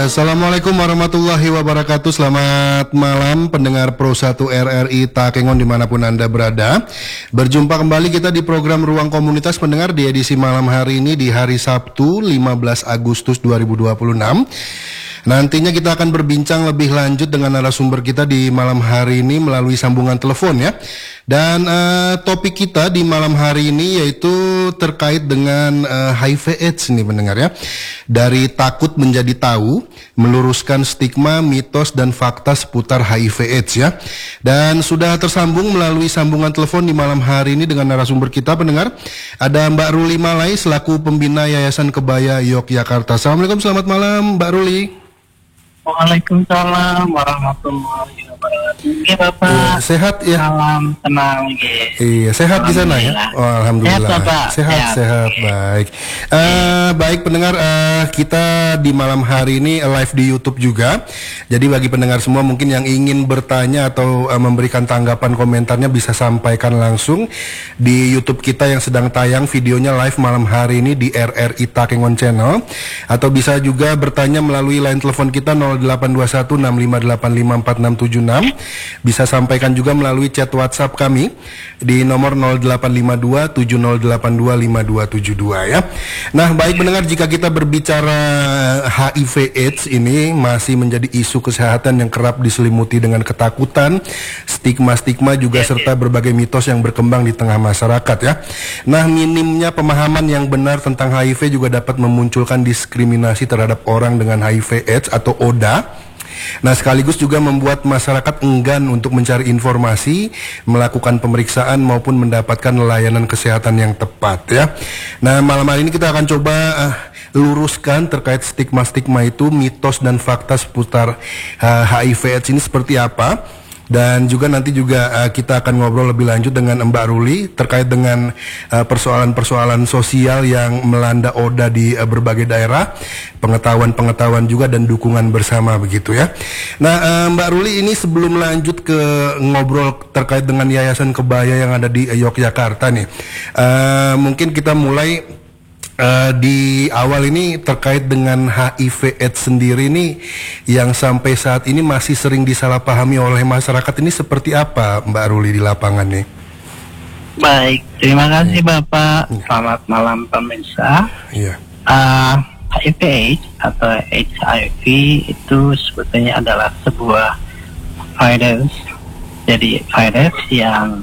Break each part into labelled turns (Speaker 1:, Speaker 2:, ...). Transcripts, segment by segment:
Speaker 1: Assalamualaikum warahmatullahi wabarakatuh. Selamat malam pendengar Pro 1 RRI Takengon dimanapun Anda berada. Berjumpa kembali kita di program Ruang Komunitas Pendengar di edisi malam hari ini di hari Sabtu 15 Agustus 2026. Nantinya kita akan berbincang lebih lanjut dengan narasumber kita di malam hari ini melalui sambungan telepon ya. Dan topik kita di malam hari ini yaitu terkait dengan HIV/AIDS nih pendengar ya. Dari takut menjadi tahu, meluruskan stigma, mitos dan fakta seputar HIV/AIDS ya. Dan sudah tersambung melalui sambungan telepon di malam hari ini dengan narasumber kita pendengar. Ada Mbak Ruli Malai selaku pembina Yayasan Kebaya Yogyakarta. Assalamualaikum, selamat malam Mbak Ruli.
Speaker 2: Waalaikumsalam warahmatullahi wabarakatuh. Iya Bapak.
Speaker 1: Sehat ya.
Speaker 2: Salam tenang.
Speaker 1: Iya sehat di sana ya. Oh, alhamdulillah.
Speaker 2: Sehat Bapak.
Speaker 1: Sehat. Baik. Baik pendengar, kita di malam hari ini live di YouTube juga. Jadi bagi pendengar semua mungkin yang ingin bertanya atau memberikan tanggapan komentarnya bisa sampaikan langsung di YouTube kita yang sedang tayang videonya live malam hari ini di RRI Takengon Channel, atau bisa juga bertanya melalui line telepon kita 082165854676. Bisa sampaikan juga melalui chat WhatsApp kami di nomor 085270825272 ya. Nah, baik pendengar, jika kita berbicara HIV/AIDS ini masih menjadi isu kesehatan yang kerap diselimuti dengan ketakutan, stigma-stigma juga serta berbagai mitos yang berkembang di tengah masyarakat ya. Nah, minimnya pemahaman yang benar tentang HIV juga dapat memunculkan diskriminasi terhadap orang dengan HIV/AIDS atau ODA. Nah, sekaligus juga membuat masyarakat enggan untuk mencari informasi, melakukan pemeriksaan maupun mendapatkan layanan kesehatan yang tepat ya. Nah, malam hari ini kita akan coba luruskan terkait stigma-stigma itu, mitos dan fakta seputar HIV/AIDS ini seperti apa. Dan juga nanti juga kita akan ngobrol lebih lanjut dengan Mbak Ruli terkait dengan persoalan-persoalan sosial yang melanda ODA di berbagai daerah, pengetahuan-pengetahuan juga dan dukungan bersama begitu ya. Nah, Mbak Ruli, ini sebelum lanjut ke ngobrol terkait dengan Yayasan Kebaya yang ada di Yogyakarta nih, mungkin kita mulai di awal ini terkait dengan HIV/AIDS sendiri nih yang sampai saat ini masih sering disalahpahami oleh masyarakat, ini seperti apa Mbak Ruli di lapangan nih?
Speaker 2: Baik, terima kasih Bapak. Selamat malam pemirsa.
Speaker 1: Iya.
Speaker 2: HIV/AIDS atau HIV itu sebetulnya adalah sebuah virus. Jadi virus yang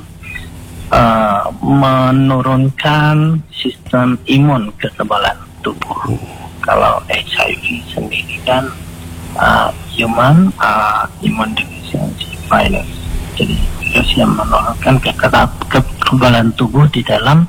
Speaker 2: menurunkan sistem imun kekebalan tubuh. Kalau HIV sendiri kan human immune deficiency virus. Jadi virus yang menurunkan kekebalan tubuh di dalam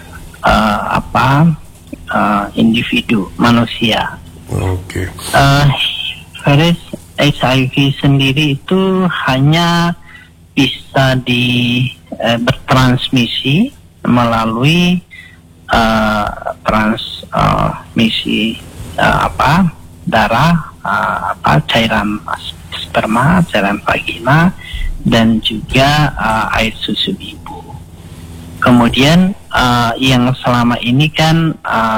Speaker 2: individu manusia.
Speaker 1: Oke.
Speaker 2: Virus HIV sendiri itu hanya bisa bertransmisi melalui transmisi darah, cairan sperma, cairan vagina, dan juga air susu ibu. Kemudian yang selama ini kan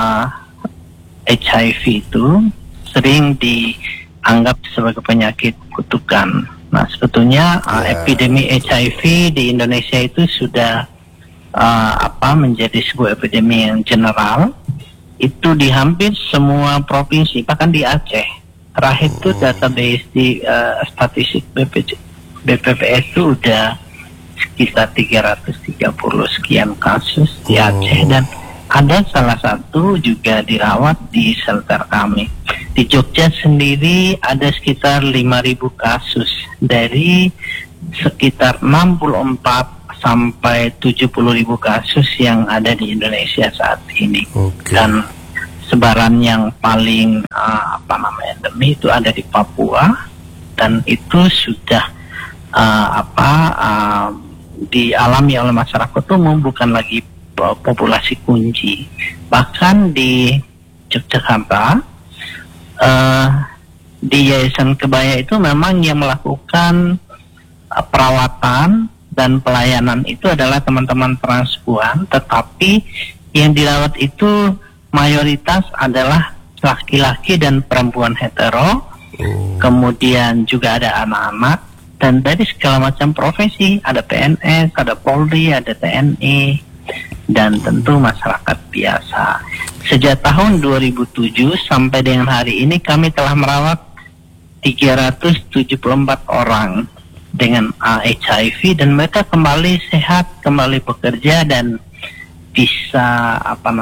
Speaker 2: HIV itu sering dianggap sebagai penyakit kutukan. Nah, sebetulnya epidemi HIV di Indonesia itu sudah menjadi sebuah epidemi yang general. Itu di hampir semua provinsi, bahkan di Aceh. Terakhir itu database di statistik BPPS itu udah sekitar 330 sekian kasus di Aceh, dan ada salah satu juga dirawat di shelter kami. Di Jogja sendiri ada sekitar 5.000 kasus dari sekitar 64 sampai 70.000 kasus yang ada di Indonesia saat ini. Dan sebaran yang paling endemi itu ada di Papua, dan itu sudah dialami oleh masyarakat umum, bukan lagi populasi kunci. Bahkan di Yogyakarta, di Yayasan Kebaya itu memang yang melakukan perawatan dan pelayanan itu adalah teman-teman transpuan, tetapi yang dirawat itu mayoritas adalah laki-laki dan perempuan hetero kemudian juga ada anak-anak, dan dari segala macam profesi, ada PNS, ada Polri, ada TNI, dan tentu masyarakat biasa. Sejak tahun 2007 sampai dengan hari ini kami telah merawat 374 orang dengan HIV, dan mereka kembali sehat, kembali bekerja, dan bisa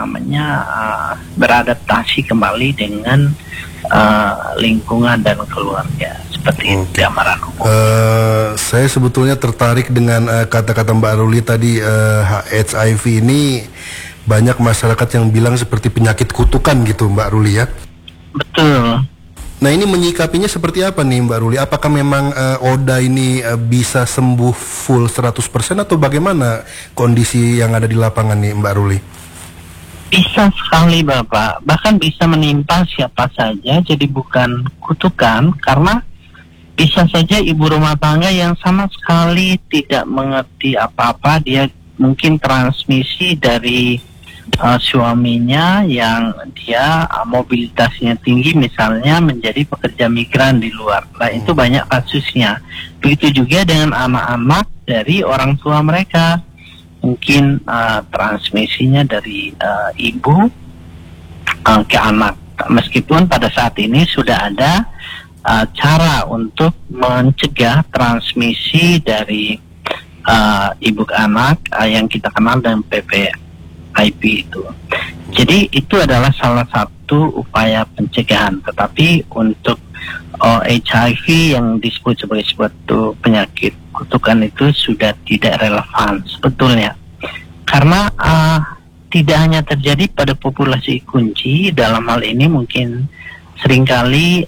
Speaker 2: beradaptasi kembali dengan lingkungan dan keluarga seperti gambaran umum.
Speaker 1: Saya sebetulnya tertarik dengan kata-kata Mbak Ruli tadi. HIV ini banyak masyarakat yang bilang seperti penyakit kutukan gitu, Mbak Ruli ya.
Speaker 2: Betul.
Speaker 1: Nah, ini menyikapinya seperti apa nih Mbak Ruli? Apakah memang ODA ini bisa sembuh full 100% atau bagaimana kondisi yang ada di lapangan nih Mbak Ruli?
Speaker 2: Bisa sekali Bapak, bahkan bisa menimpa siapa saja, jadi bukan kutukan, karena bisa saja ibu rumah tangga yang sama sekali tidak mengerti apa-apa, dia mungkin transmisi dari suaminya yang dia mobilitasnya tinggi, misalnya menjadi pekerja migran di luar. Nah, itu banyak kasusnya. Begitu juga dengan anak-anak dari orang tua mereka. Mungkin transmisinya dari ibu ke anak. Meskipun pada saat ini sudah ada cara untuk mencegah transmisi dari ibu ke anak yang kita kenal dengan PPIP itu. Jadi itu adalah salah satu upaya pencegahan. Tetapi untuk HIV yang disebut sebagai suatu penyakit kutukan itu sudah tidak relevan sebetulnya, karena tidak hanya terjadi pada populasi kunci. Dalam hal ini mungkin seringkali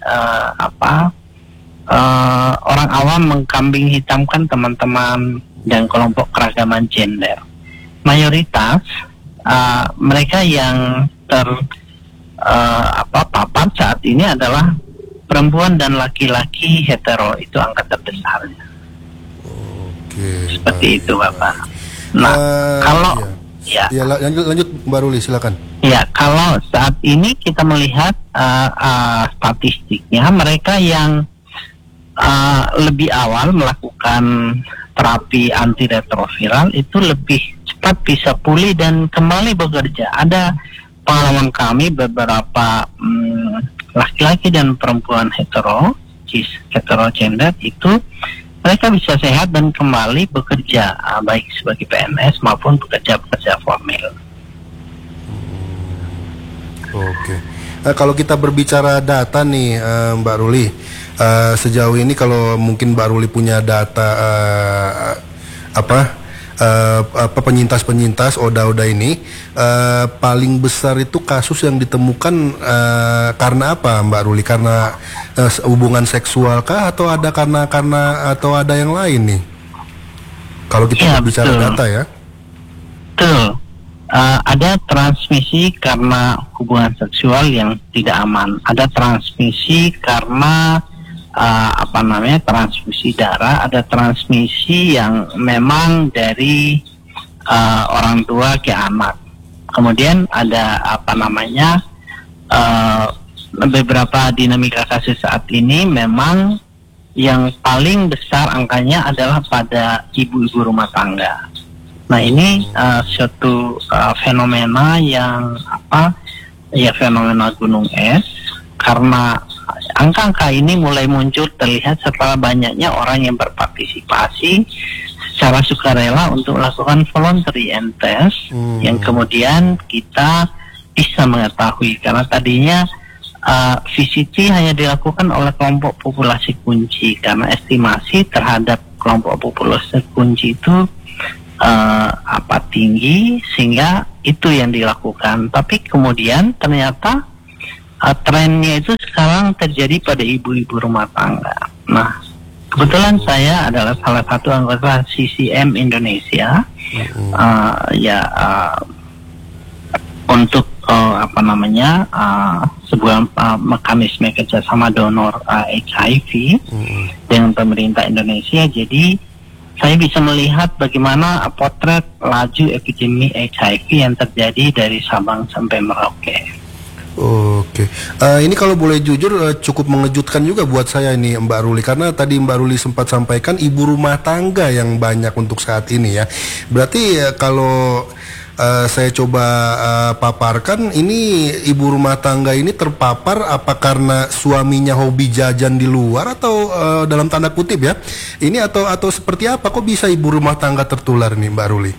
Speaker 2: orang awam mengkambing hitamkan teman-teman dan kelompok keragaman gender. Mayoritas mereka yang terpapar saat ini adalah perempuan dan laki-laki hetero, itu angka terbesarnya. Seperti itu Bapak. Nah, kalau lanjut Mbak Ruli, silakan. Ya, kalau saat ini kita melihat statistiknya, mereka yang lebih awal melakukan terapi antiretroviral itu lebih cepat bisa pulih dan kembali bekerja. Ada pengalaman kami beberapa laki-laki dan perempuan hetero gender itu mereka bisa sehat dan kembali bekerja, baik sebagai PNS maupun pekerja formal.
Speaker 1: Oke. Kalau kita berbicara data nih Mbak Ruli, sejauh ini kalau mungkin Mbak Ruli punya data penyintas ODA ini paling besar itu kasus yang ditemukan karena apa Mbak Ruli? Karena hubungan seksual kah, atau ada karena atau ada yang lain nih? Kalau kita berbicara data ya. Betul.
Speaker 2: Ada transmisi karena hubungan seksual yang tidak aman. Ada transmisi karena transfusi darah. Ada transmisi yang memang dari orang tua ke anak. Kemudian ada beberapa dinamika kasus saat ini memang yang paling besar angkanya adalah pada ibu-ibu rumah tangga. Nah, ini suatu fenomena yang fenomena gunung es, karena angka-angka ini mulai muncul terlihat setelah banyaknya orang yang berpartisipasi secara sukarela untuk melakukan voluntary test, yang kemudian kita bisa mengetahui, karena tadinya VCT hanya dilakukan oleh kelompok populasi kunci, karena estimasi terhadap kelompok populasi kunci itu tinggi, sehingga itu yang dilakukan. Tapi kemudian ternyata trennya itu sekarang terjadi pada ibu-ibu rumah tangga. Nah, kebetulan saya adalah salah satu anggota CCM Indonesia, untuk sebuah mekanisme kerjasama donor HIV dengan pemerintah Indonesia. Jadi saya bisa melihat bagaimana potret laju epidemi HIV yang terjadi dari Sabang sampai Merauke.
Speaker 1: Oke, ini kalau boleh jujur cukup mengejutkan juga buat saya ini Mbak Ruli, karena tadi Mbak Ruli sempat sampaikan ibu rumah tangga yang banyak untuk saat ini ya. Berarti kalau saya coba paparkan, ini ibu rumah tangga ini terpapar apa karena suaminya hobi jajan di luar atau dalam tanda kutip ya, ini atau seperti apa? Kok bisa ibu rumah tangga tertular nih Mbak Ruli?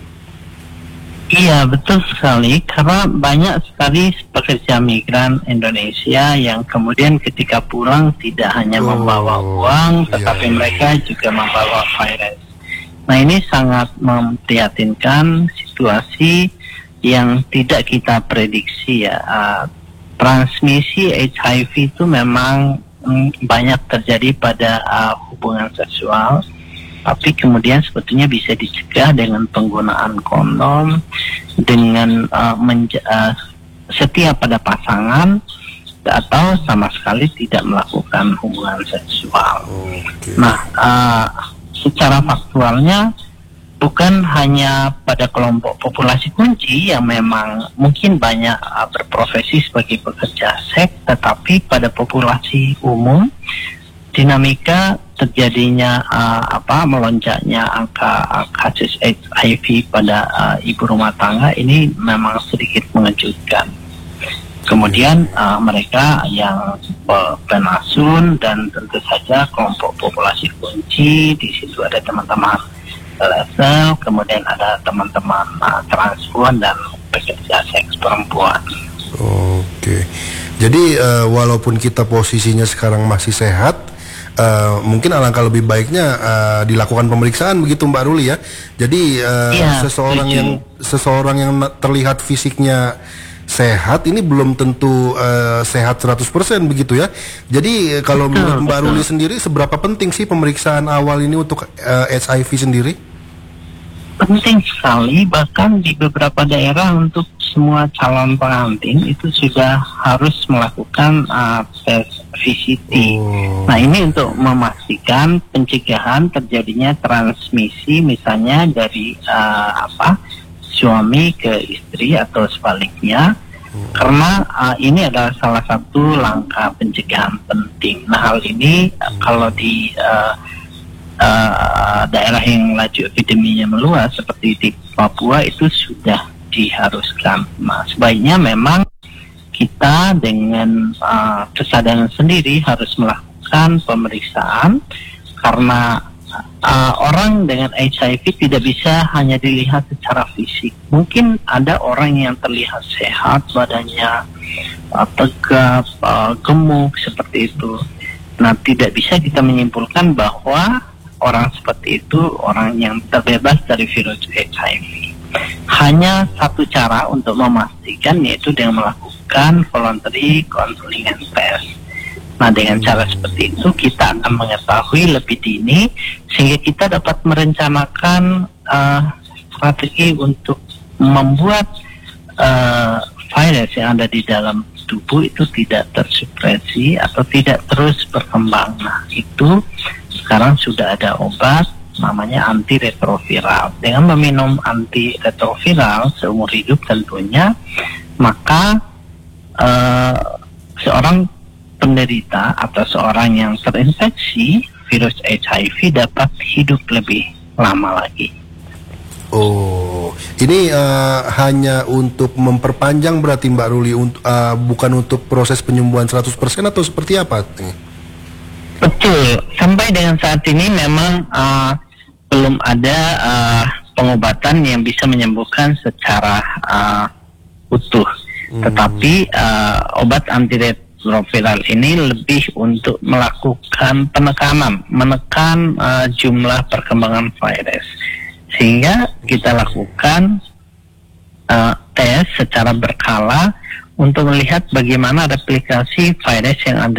Speaker 2: Iya, betul sekali, karena banyak sekali pekerja migran Indonesia yang kemudian ketika pulang tidak hanya membawa uang, tetapi mereka juga membawa virus. Nah, ini sangat memprihatinkan, situasi yang tidak kita prediksi ya. Transmisi HIV itu memang banyak terjadi pada hubungan seksual, tapi kemudian sebetulnya bisa dicegah dengan penggunaan kondom, dengan setia pada pasangan, atau sama sekali tidak melakukan hubungan seksual. Nah, secara faktualnya bukan hanya pada kelompok populasi kunci yang memang mungkin banyak berprofesi sebagai pekerja seks, tetapi pada populasi umum dinamika terjadinya melonjaknya angka kasus HIV pada ibu rumah tangga ini memang sedikit mengejutkan. Kemudian mereka yang penasun dan tentu saja kelompok populasi kunci, di situ ada teman-teman LSM, kemudian ada teman-teman transpuan dan pekerja seks perempuan.
Speaker 1: Oke, jadi walaupun kita posisinya sekarang masih sehat, mungkin alangkah lebih baiknya dilakukan pemeriksaan begitu Mbak Ruli ya. Jadi seseorang yang terlihat fisiknya sehat ini belum tentu sehat 100% begitu ya. Jadi kalau menurut Mbak Ruli sendiri, seberapa penting sih pemeriksaan awal ini untuk HIV sendiri?
Speaker 2: Penting sekali, bahkan di beberapa daerah untuk semua calon pengantin itu sudah harus melakukan tes VCT. Nah, ini untuk memastikan pencegahan terjadinya transmisi misalnya dari suami ke istri atau sebaliknya, karena ini adalah salah satu langkah pencegahan penting. Nah, hal ini kalau di daerah yang laju epideminya meluas seperti di Papua itu sudah diharuskan. Nah, sebaiknya memang kita dengan kesadaran sendiri harus melakukan pemeriksaan, karena orang dengan HIV tidak bisa hanya dilihat secara fisik. Mungkin ada orang yang terlihat sehat, badannya tegap, gemuk seperti itu. Nah, tidak bisa kita menyimpulkan bahwa orang seperti itu orang yang terbebas dari virus HIV. Hanya satu cara untuk memastikan, yaitu dengan melakukan voluntary counseling and test. Nah, dengan cara seperti itu kita akan mengetahui lebih dini sehingga kita dapat merencanakan strategi untuk membuat virus yang ada di dalam tubuh itu tidak tersupresi atau tidak terus berkembang. Nah, itu sekarang sudah ada obat namanya antiretroviral. Dengan meminum antiretroviral seumur hidup tentunya, maka seorang penderita atau seorang yang terinfeksi virus HIV dapat hidup lebih lama lagi.
Speaker 1: Oh, ini hanya untuk memperpanjang berarti Mbak Ruli, bukan untuk proses penyembuhan 100% atau seperti apa?
Speaker 2: Betul, sampai dengan saat ini memang belum ada pengobatan yang bisa menyembuhkan secara utuh. Tetapi obat antiretroviral ini lebih untuk melakukan penekanan, menekan jumlah perkembangan virus. Sehingga kita lakukan tes secara berkala untuk melihat bagaimana replikasi virus yang ada